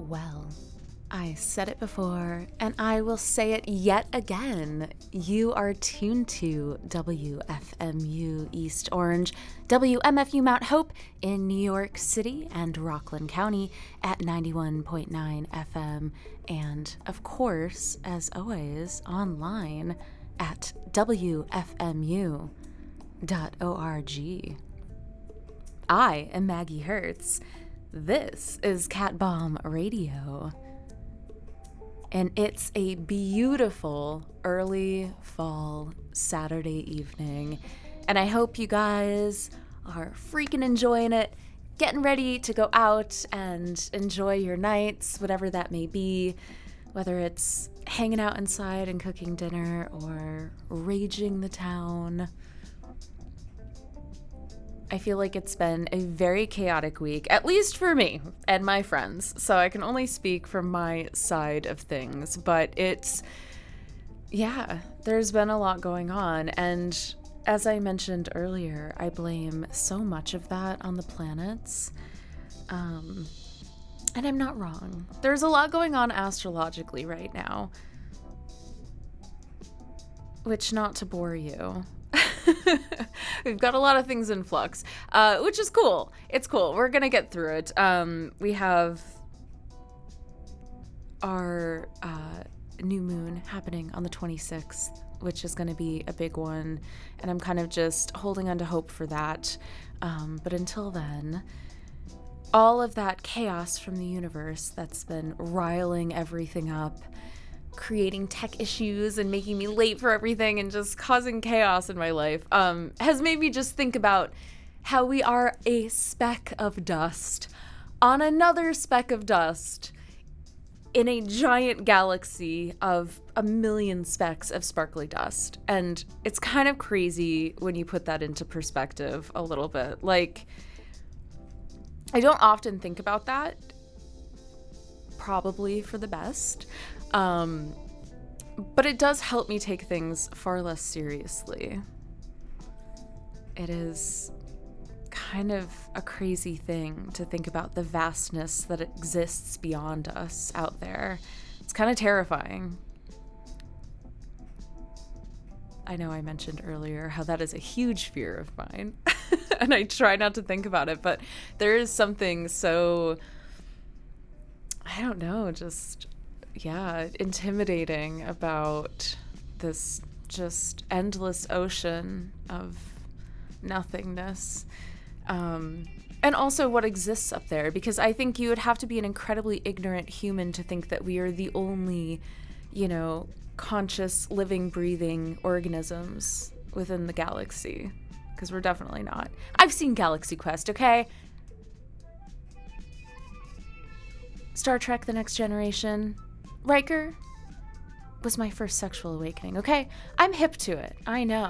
Well, I said it before, and I will say it yet again. You are tuned to WFMU East Orange, WMFU Mount Hope in New York City and Rockland County at 91.9 FM, and of course, as always, online at WFMU.org. I am Maggie Hertz. This is Cat Bomb Radio. And it's a beautiful early fall Saturday evening. And I hope you guys are freaking enjoying it, getting ready to go out and enjoy your nights, whatever that may be, whether it's hanging out inside and cooking dinner or raging the town. I feel like it's been a very chaotic week, at least for me and my friends, so I can only speak from my side of things, but there's been a lot going on, and as I mentioned earlier, I blame so much of that on the planets, and I'm not wrong. There's a lot going on astrologically right now, which, not to bore you, we've got a lot of things in flux, which is cool. It's cool. We're going to get through it. We have our new moon happening on the 26th, which is going to be a big one. And I'm kind of just holding on to hope for that. But until then, all of that chaos from the universe that's been riling everything up, creating tech issues and making me late for everything and just causing chaos in my life, has made me just think about how we are a speck of dust on another speck of dust in a giant galaxy of a million specks of sparkly dust. And it's kind of crazy when you put that into perspective a little bit. Like, I don't often think about that, probably for the best. But it does help me take things far less seriously. It is kind of a crazy thing to think about the vastness that exists beyond us out there. It's kind of terrifying. I know I mentioned earlier how that is a huge fear of mine, and I try not to think about it, but there is something so, I don't know, just intimidating about this just endless ocean of nothingness. And also what exists up there, because I think you would have to be an incredibly ignorant human to think that we are the only, conscious, living, breathing organisms within the galaxy, because we're definitely not. I've seen Galaxy Quest, okay? Star Trek: The Next Generation. Riker was my first sexual awakening, okay? I'm hip to it, I know.